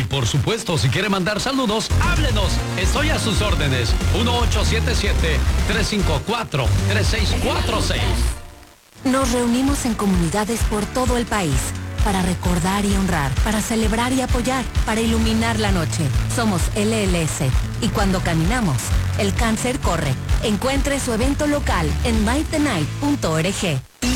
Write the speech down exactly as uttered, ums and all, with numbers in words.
Y por supuesto, si quiere mandar saludos, háblenos. Estoy a sus órdenes. uno ocho siete siete, tres cinco cuatro, tres seis cuatro seis. Nos reunimos en comunidades por todo el país para recordar y honrar, para celebrar y apoyar, para iluminar la noche. Somos L L C y cuando caminamos, el cáncer corre. Encuentre su evento local en might the night punto org.